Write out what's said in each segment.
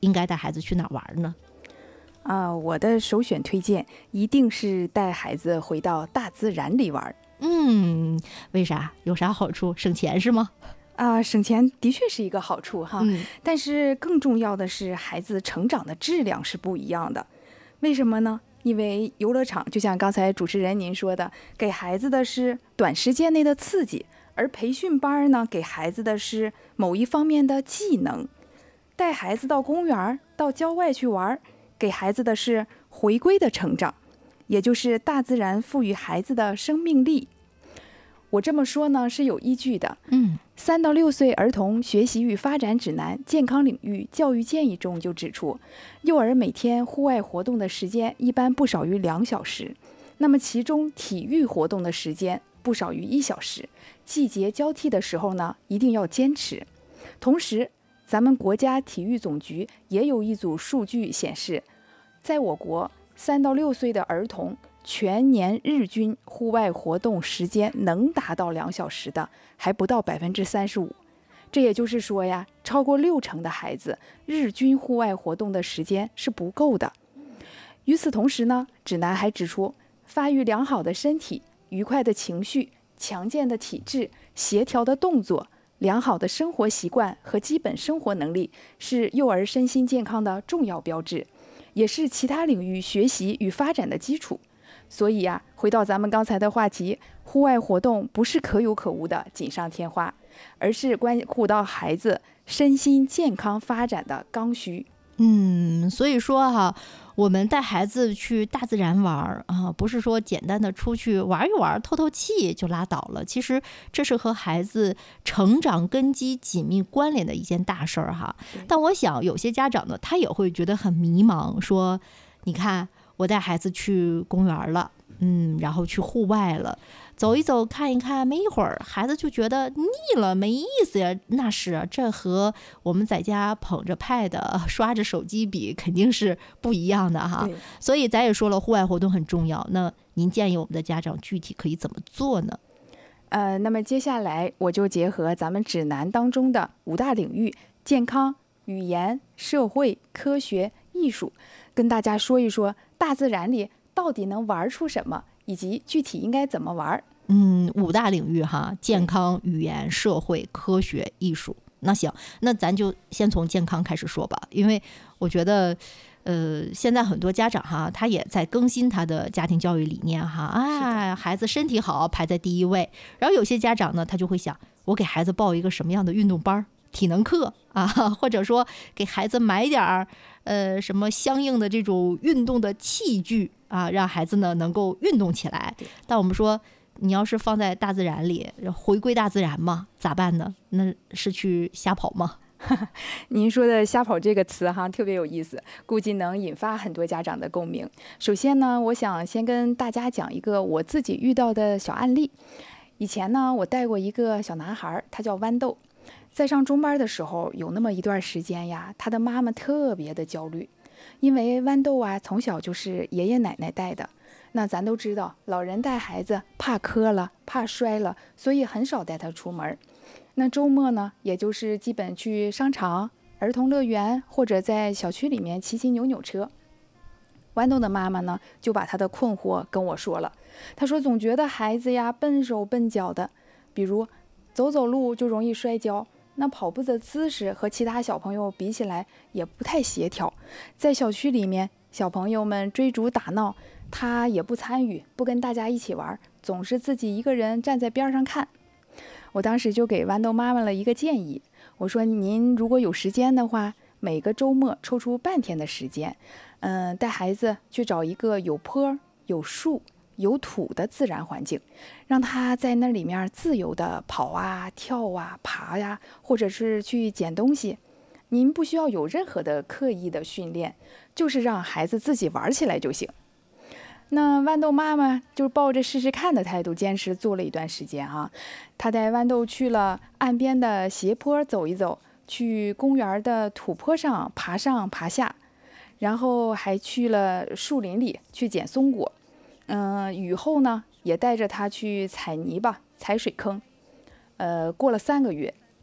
应该带孩子去哪玩呢？ 我的首选推荐一定是带孩子回到大自然里玩。 为啥？有啥好处？省钱是吗？ 省钱的确是一个好处哈，但是更重要的是孩子成长的质量是不一样的。为什么呢？因为游乐场就像刚才主持人您说的，给孩子的是短时间内的刺激，而培训班呢，给孩子的是某一方面的技能。带孩子到公园、到郊外去玩，给孩子的是回归的成长，也就是大自然赋予孩子的生命力。我这么说呢是有依据的。3到6岁儿童学习与发展指南健康领域教育建议中就指出，幼儿每天户外活动的时间一般不少于2小时，那么其中体育活动的时间不少于1小时。季节交替的时候呢，一定要坚持。同时，咱们国家体育总局也有一组数据显示，在我国3到6岁的儿童全年日均户外活动时间能达到2小时的还不到35%。这也就是说呀，超过60%的孩子日均户外活动的时间是不够的。与此同时呢，指南还指出，发育良好的身体、愉快的情绪、强健的体质、协调的动作、良好的生活习惯和基本生活能力是幼儿身心健康的重要标志，也是其他领域学习与发展的基础。所以呀，回到咱们刚才的话题，户外活动不是可有可无的锦上添花，而是关乎到孩子身心健康发展的刚需。 所以说哈，我们带孩子去大自然玩不是说简单的出去玩一玩、透透气就拉倒了。其实这是和孩子成长根基紧密关联的一件大事儿哈。但我想有些家长呢，他也会觉得很迷茫，说你看我带孩子去公园了，然后去户外了，走一走看一看，没一会儿孩子就觉得腻了，没意思呀。那是啊，这和我们在家捧着 pad 刷着手机比肯定是不一样的哈。所以咱也说了，户外活动很重要，那您建议我们的家长具体可以怎么做呢？ 那么接下来我就结合咱们指南当中的5大领域：健康、语言、社会、科学、艺术，跟大家说一说大自然里到底能玩出什么，以及具体应该怎么玩。 5大领域哈，健康、语言、社会、科学、艺术。那行，那咱就先从健康开始说吧，因为我觉得现在很多家长哈，他也在更新他的家庭教育理念哈，孩子身体好排在第一位。然后有些家长呢，他就会想，我给孩子报一个什么样的运动班、体能课或者说给孩子买点什么相应的这种运动的器具让孩子呢能够运动起来。但我们说，你要是放在大自然里，回归大自然嘛，咋办呢？那是去瞎跑吗？ 您说的瞎跑这个词哈，特别有意思，估计能引发很多家长的共鸣。首先呢，我想先跟大家讲一个我自己遇到的小案例。以前呢，我带过一个小男孩，他叫豌豆。在上中班的时候，有那么一段时间呀，他的妈妈特别的焦虑，因为豌豆从小就是爷爷奶奶带的。那咱都知道，老人带孩子怕磕了，怕摔了，所以很少带他出门。那周末呢，也就是基本去商场、儿童乐园，或者在小区里面骑扭扭车。豌豆的妈妈呢，就把她的困惑跟我说了。她说，总觉得孩子呀笨手笨脚的，比如走走路就容易摔跤，那跑步的姿势和其他小朋友比起来也不太协调。在小区里面，小朋友们追逐打闹，他也不参与，不跟大家一起玩，总是自己一个人站在边上看。我当时就给豌豆妈妈了一个建议，我说您如果有时间的话，每个周末抽出半天的时间，带孩子去找一个有坡、有树、有土的自然环境，让他在那里面自由的跑跳爬或者是去捡东西。您不需要有任何的刻意的训练，就是让孩子自己玩起来就行。那豌豆妈妈就抱着试试看的态度坚持做了一段时间她带豌豆去了岸边的斜坡走一走，去公园的土坡上爬上爬下，然后还去了树林里去捡松果。雨后呢，也带着他去踩泥巴、踩水坑。过了3个月，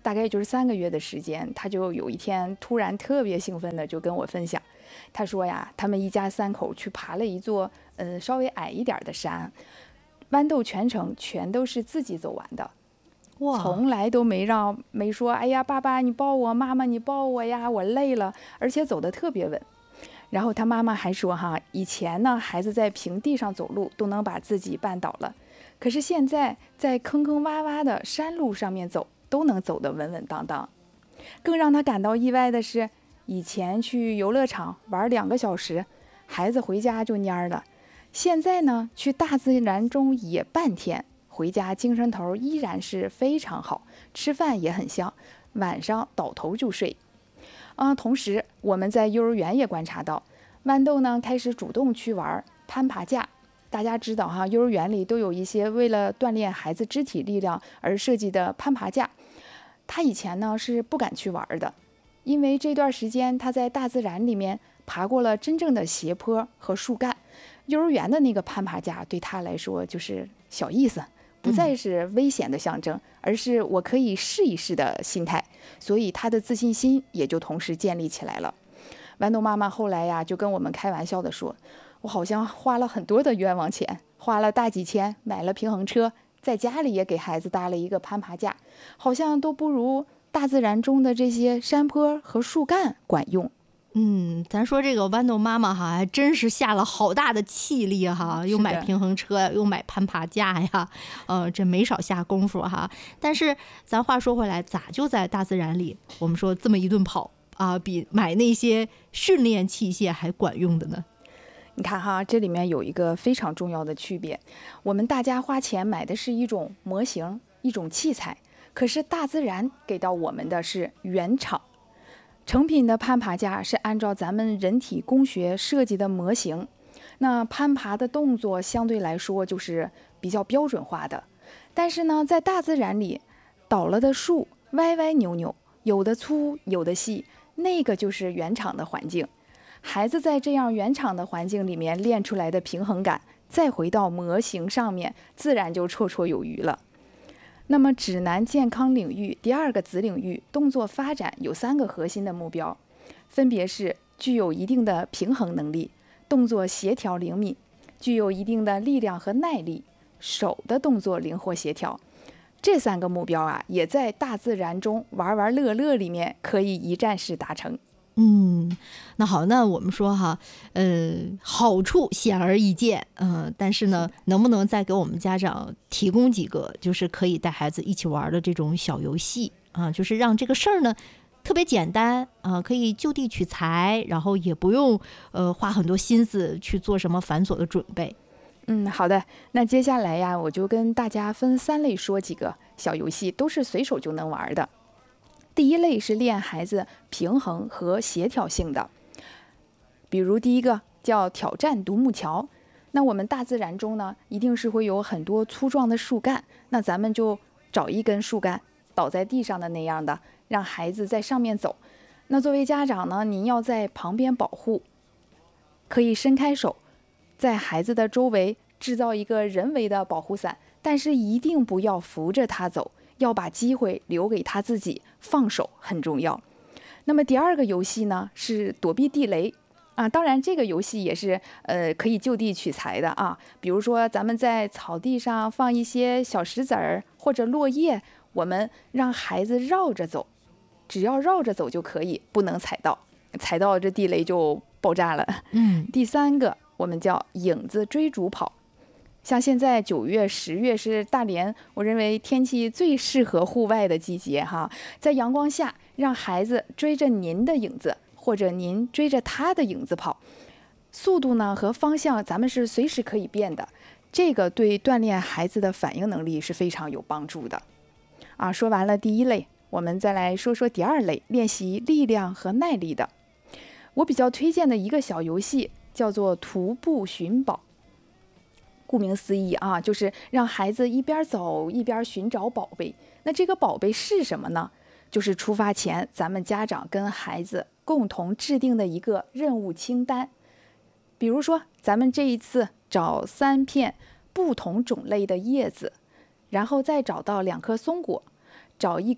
大概也就是3个月的时间，他就有一天突然特别兴奋的就跟我分享，他说呀，他们一家3口去爬了一座稍微矮一点的山，豌豆全程全都是自己走完的。 哇， 从来都没说，哎呀，爸爸你抱我，妈妈你抱我呀，我累了，而且走得特别稳。然后他妈妈还说哈，以前呢，孩子在平地上走路都能把自己绊倒了，可是现在在坑坑洼洼的山路上面走，都能走得稳稳当当。更让他感到意外的是，以前去游乐场玩2个小时，孩子回家就蔫了，现在呢，去大自然中野半天，回家精神头依然是非常好，吃饭也很香，晚上倒头就睡。同时我们在幼儿园也观察到，豌豆呢开始主动去玩攀爬架。大家知道哈，幼儿园里都有一些为了锻炼孩子肢体力量而设计的攀爬架。他以前呢是不敢去玩的，因为这段时间他在大自然里面爬过了真正的斜坡和树干，幼儿园的那个攀爬架对他来说就是小意思，不再是危险的象征，而是我可以试一试的心态，所以他的自信心也就同时建立起来了。豌豆妈妈后来呀就跟我们开玩笑的说，我好像花了很多的冤枉钱，花了大几千买了平衡车，在家里也给孩子搭了一个攀爬架，好像都不如大自然中的这些山坡和树干管用。 咱说这个豌豆妈妈哈，还真是下了好大的气力哈，又买平衡车，又买攀爬架呀，这没少下功夫哈。但是咱话说回来，咋就在大自然里，我们说这么一顿跑啊，比买那些训练器械还管用的呢？ 你看哈，这里面有一个非常重要的区别，我们大家花钱买的是一种模型，一种器材，可是大自然给到我们的是原厂。成品的攀爬架是按照咱们人体工学设计的模型，那攀爬的动作相对来说就是比较标准化的。但是呢，在大自然里，倒了的树歪歪扭扭，有的粗，有的细，那个就是原厂的环境。孩子在这样原厂的环境里面练出来的平衡感，再回到模型上面，自然就绰绰有余了。那么指南健康领域第2个子领域动作发展有3个核心的目标，分别是具有一定的平衡能力，动作协调灵敏，具有一定的力量和耐力，手的动作灵活协调。这3个目标啊，也在大自然中玩玩乐乐里面可以一站式达成。 那好，那我们说哈，好处显而易见，但是呢，能不能再给我们家长提供几个，就是可以带孩子一起玩的这种小游戏啊，就是让这个事儿呢特别简单啊，可以就地取材，然后也不用花很多心思去做什么繁琐的准备。 好的，那接下来呀，我就跟大家分3类说几个小游戏，都是随手就能玩的。第一类是练孩子平衡和协调性的，比如第一个叫挑战独木桥。那我们大自然中呢，一定是会有很多粗壮的树干，那咱们就找一根树干倒在地上的那样的，让孩子在上面走。那作为家长呢，您要在旁边保护，可以伸开手，在孩子的周围制造一个人为的保护伞，但是一定不要扶着他走，要把机会留给他自己，放手很重要。那么第2个游戏呢是躲避地雷啊，当然这个游戏也是可以就地取材的啊。比如说咱们在草地上放一些小石子儿或者落叶，我们让孩子绕着走，只要绕着走就可以，不能踩到，踩到这地雷就爆炸了。第3个我们叫影子追逐跑。像现在9月、10月是大连，我认为天气最适合户外的季节哈。在阳光下，让孩子追着您的影子，或者您追着他的影子跑，速度呢和方向咱们是随时可以变的。这个对锻炼孩子的反应能力是非常有帮助的。说完了第1类，我们再来说说第2类，练习力量和耐力的。我比较推荐的一个小游戏叫做徒步寻宝。顾名思义啊，就是让孩子一边走一边寻找宝贝。那这个宝贝是什么呢？就是出发前咱们家长跟孩子共同制定的一个任务清单。比如说咱们这一次找3片不同种类的叶子，然后再找到2颗松果，找一根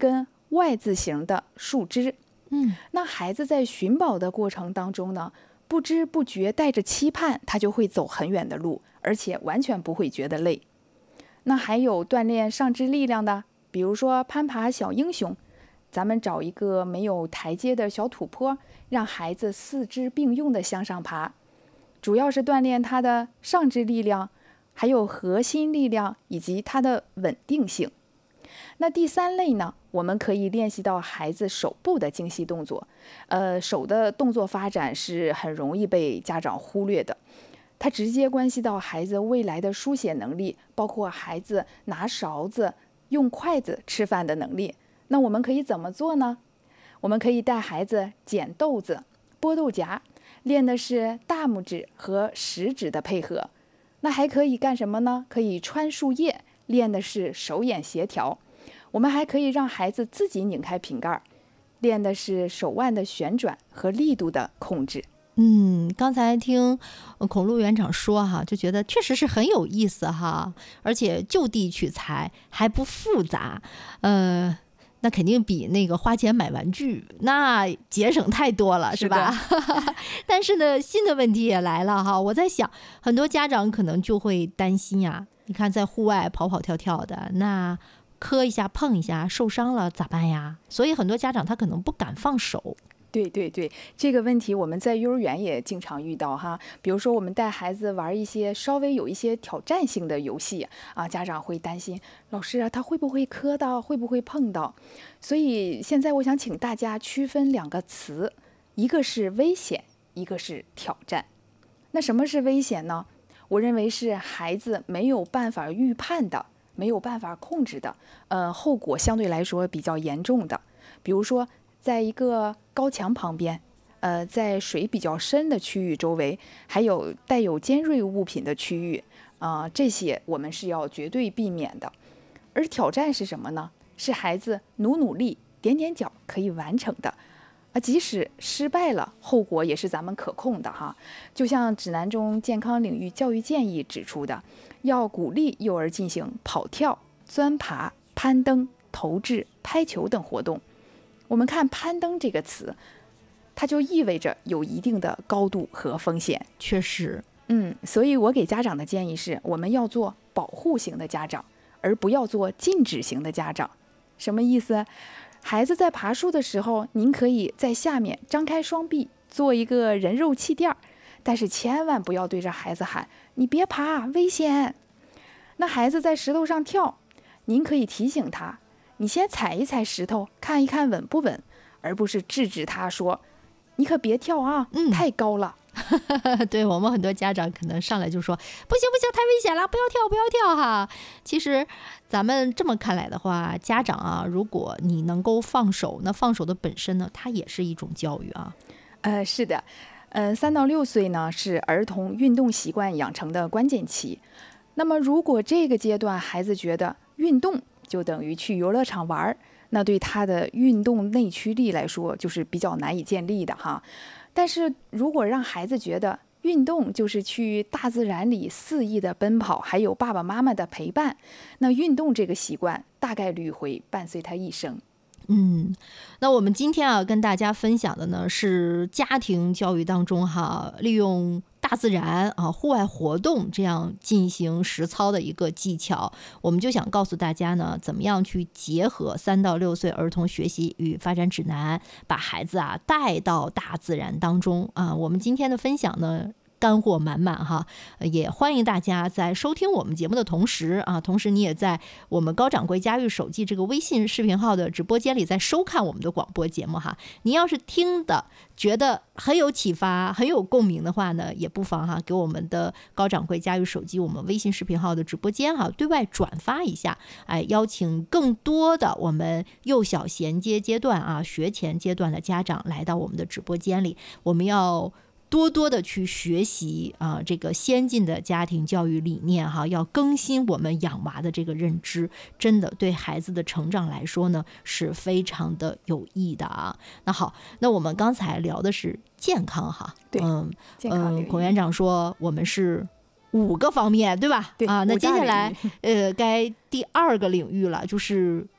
Y 字形的树枝。那孩子在寻宝的过程当中呢，不知不觉带着期盼，他就会走很远的路，而且完全不会觉得累。那还有锻炼上肢力量的，比如说攀爬小英雄，咱们找一个没有台阶的小土坡，让孩子四肢并用的向上爬，主要是锻炼他的上肢力量，还有核心力量以及他的稳定性。那第三类呢，我们可以练习到孩子手部的精细动作。手的动作发展是很容易被家长忽略的，它直接关系到孩子未来的书写能力，包括孩子拿勺子、用筷子吃饭的能力。那我们可以怎么做呢？我们可以带孩子捡豆子、剥豆荚，练的是大拇指和食指的配合。那还可以干什么呢？可以穿树叶，练的是手眼协调。我们还可以让孩子自己拧开瓶盖，练的是手腕的旋转和力度的控制。 刚才听孔陆园长说哈，就觉得确实是很有意思哈，而且就地取材还不复杂，那肯定比那个花钱买玩具那节省太多了，是吧？但是呢，新的问题也来了哈，我在想，很多家长可能就会担心呀，你看在户外跑跑跳跳的，那磕一下碰一下受伤了咋办呀？所以很多家长他可能不敢放手。 对对对，这个问题我们在幼儿园也经常遇到哈。比如说我们带孩子玩一些稍微有一些挑战性的游戏啊，家长会担心老师啊，他会不会磕到，会不会碰到？所以现在我想请大家区分两个词，一个是危险，一个是挑战。那什么是危险呢？我认为是孩子没有办法预判的，没有办法控制的，后果相对来说比较严重的。比如说在一个高墙旁边，在水比较深的区域周围，还有带有尖锐物品的区域，这些我们是要绝对避免的。而挑战是什么呢？是孩子努力、点点脚可以完成的，即使失败了，后果也是咱们可控的哈。就像指南中健康领域教育建议指出的，要鼓励幼儿进行跑跳、钻爬、攀登、投掷、拍球等活动。我们看攀登这个词，它就意味着有一定的高度和风险。 确实， 所以我给家长的建议是，我们要做保护型的家长，而不要做禁止型的家长。什么意思？孩子在爬树的时候，您可以在下面张开双臂，做一个人肉气垫，但是千万不要对着孩子喊你别爬，危险。那孩子在石头上跳，您可以提醒他，你先踩一踩石头，看一看稳不稳，而不是制止他说你可别跳啊，太高了。 对，我们很多家长可能上来就说不行不行，太危险了，不要跳不要跳哈。其实咱们这么看来的话，家长啊，如果你能够放手，那放手的本身呢，它也是一种教育啊。 是的，3到6岁呢是儿童运动习惯养成的关键期。那么如果这个阶段孩子觉得运动就等于去游乐场玩，那对他的运动内驱力来说就是比较难以建立的哈。但是如果让孩子觉得运动就是去大自然里肆意的奔跑，还有爸爸妈妈的陪伴，那运动这个习惯大概率会伴随他一生。 那我们今天啊跟大家分享的呢是家庭教育当中哈，利用大自然啊户外活动这样进行实操的一个技巧。我们就想告诉大家呢，怎么样去结合3到6岁儿童学习与发展指南，把孩子啊带到大自然当中啊。我们今天的分享呢干货满满哈，也欢迎大家在收听我们节目的同时啊，同时你也在我们高掌柜家喻手记这个微信视频号的直播间里在收看我们的广播节目哈。您要是听的觉得很有启发、很有共鸣的话呢，也不妨哈给我们的高掌柜家喻手机我们微信视频号的直播间哈对外转发一下，邀请更多的我们幼小衔接阶段啊学前阶段的家长来到我们的直播间里，我们要多多的去学习啊，这个先进的家庭教育理念哈，要更新我们养娃的这个认知，真的对孩子的成长来说呢是非常的有益的啊。那好，那我们刚才聊的是健康哈， 对，健康孔园长说我们是5个方面对吧？ 对啊，那接下来该第2个领域了，就是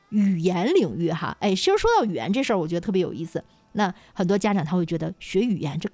语言领域哈，哎，其实说到语言这事儿，我觉得特别有意思。那很多家长他会觉得学语言这